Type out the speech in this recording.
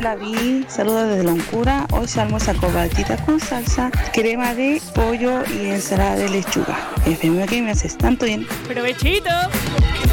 Hola, Vi. Saludos desde Loncura. Hoy se almuerza con galletas con salsa, crema de pollo y ensalada de lechuga. FM que me haces tanto bien. ¡Provechito!